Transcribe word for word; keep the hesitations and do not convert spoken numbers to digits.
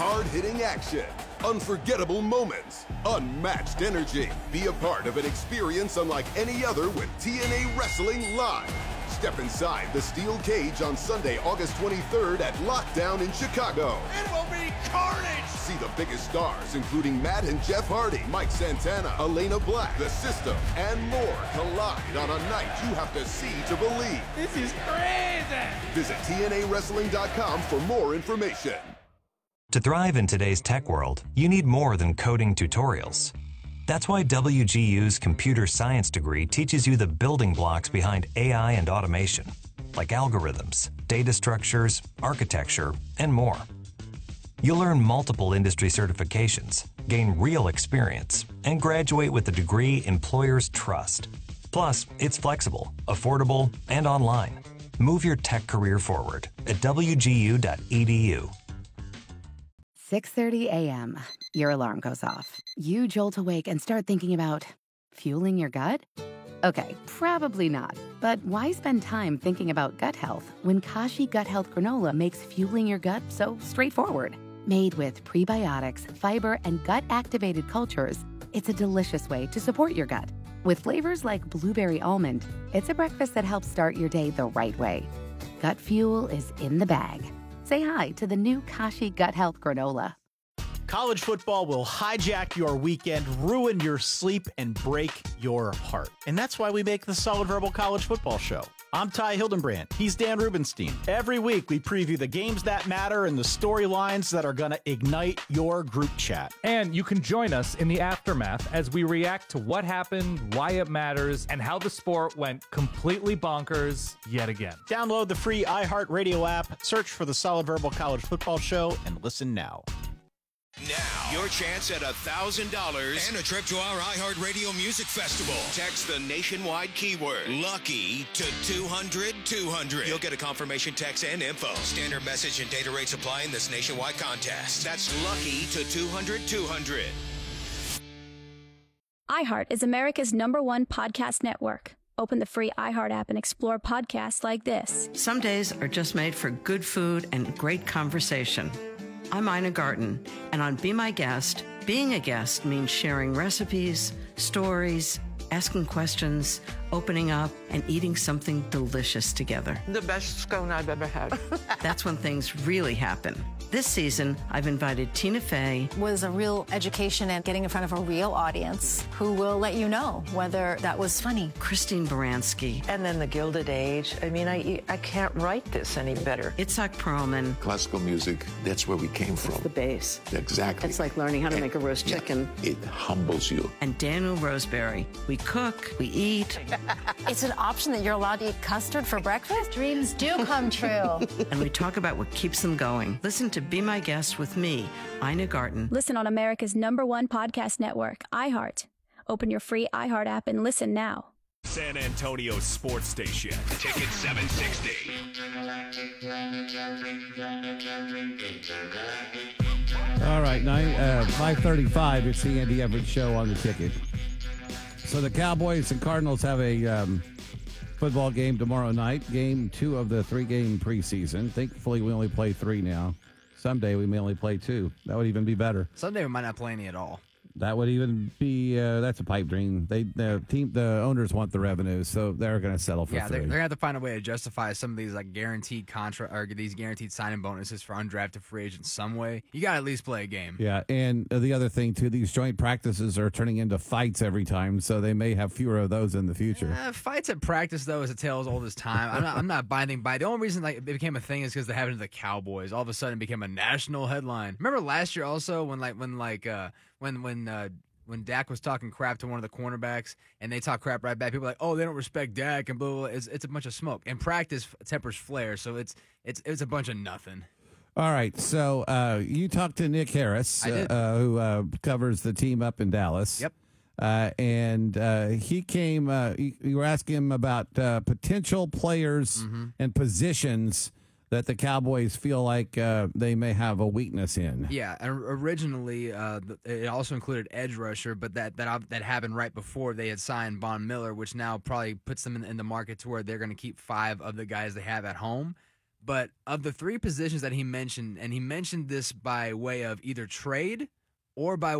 Hard-hitting action, unforgettable moments, unmatched energy. Be a part of an experience unlike any other with T N A Wrestling Live. Step inside the steel cage on Sunday, August twenty-third at Lockdown in Chicago. It will be carnage! See the biggest stars, including Matt and Jeff Hardy, Mike Santana, Elena Black, The System, and more collide on a night you have to see to believe. This is crazy! Visit T N A wrestling dot com for more information. To thrive in today's tech world, you need more than coding tutorials. That's why W G U's computer science degree teaches you the building blocks behind A I and automation, like algorithms, data structures, architecture, and more. You'll earn multiple industry certifications, gain real experience, and graduate with a degree employers trust. Plus, it's flexible, affordable, and online. Move your tech career forward at W G U dot E D U. six thirty a.m. Your alarm goes off. You jolt awake and start thinking about fueling your gut? Okay, probably not. But why spend time thinking about gut health when Kashi Gut Health Granola makes fueling your gut so straightforward? Made with prebiotics, fiber, and gut-activated cultures, it's a delicious way to support your gut. With flavors like blueberry almond, it's a breakfast that helps start your day the right way. Gut fuel is in the bag. Say hi to the new Kashi Gut Health Granola. College football will hijack your weekend, ruin your sleep, and break your heart. And that's why we make the Solid Verbal College Football Show. I'm Ty Hildenbrand. He's Dan Rubenstein. Every week, we preview the games that matter and the storylines that are going to ignite your group chat. And you can join us in the aftermath as we react to what happened, why it matters, and how the sport went completely bonkers yet again. Download the free iHeartRadio app, search for the Solid Verbal College Football Show, and listen now. Now, your chance at one thousand dollars and a trip to our iHeartRadio Music Festival. Text the nationwide keyword LUCKY to two hundred two hundred. You'll get a confirmation text and info. Standard message and data rates apply in this nationwide contest. That's LUCKY to two hundred two hundred. iHeart is America's number one podcast network. Open the free iHeart app and explore podcasts like this. Some days are just made for good food and great conversation. I'm Ina Garten, and on Be My Guest, being a guest means sharing recipes, stories, asking questions, opening up, and eating something delicious together. The best scone I've ever had. That's when things really happen. This season, I've invited Tina Fey. It was a real education and getting in front of a real audience who will let you know whether that was funny. Christine Baranski. And then the Gilded Age. I mean, I I can't write this any better. Itzhak Perlman. Classical music, that's where we came from. It's the base. Exactly. It's like learning how to and, make a roast yeah, chicken. It humbles you. And Daniel Roseberry. We cook, we eat. It's an option that you're allowed to eat custard for breakfast? Dreams do come true. And we talk about what keeps them going. Listen to Be My Guest with me, Ina Garten. Listen on America's number one podcast network, iHeart. Open your free iHeart app and listen now. San Antonio Sports Station. Ticket seven sixty. All right, nine, uh, five thirty-five, it's the Andy Everett Show on the Ticket. So the Cowboys and Cardinals have a um, football game tomorrow night, game two of the three-game preseason. Thankfully, we only play three now. Someday we may only play two. That would even be better. Someday we might not play any at all. That would even be uh, that's a pipe dream. They the team the owners want the revenue, so they're going to settle for yeah. three. They're, they're going to have to find a way to justify some of these like guaranteed contract or these guaranteed signing bonuses for undrafted free agents some way. You got to at least play a game. Yeah, and the other thing too, these joint practices are turning into fights every time, so they may have fewer of those in the future. Uh, fights at practice though is a tale as old as time. I'm not, I'm not binding by it. The only reason like it became a thing is because they happened to the Cowboys. All of a sudden, it became a national headline. Remember last year also when like when like uh, when when. Uh, When Dak was talking crap to one of the cornerbacks, and they talk crap right back, people are like, "Oh, they don't respect Dak," and blah blah. blah. It's, it's a bunch of smoke. In practice, tempers flare, so it's it's it's a bunch of nothing. All right, so uh, you talked to Nick Harris, I did. Uh, who uh, covers the team up in Dallas. Yep. Uh, and uh, he came. Uh, you, you were asking him about uh, potential players Mm-hmm. and positions that the Cowboys feel like uh, they may have a weakness in. Yeah, and originally uh, it also included edge rusher, but that that that happened right before they had signed Von Miller, which now probably puts them in, in the market to where they're going to keep five of the guys they have at home. But of the three positions that he mentioned, and he mentioned this by way of either trade or by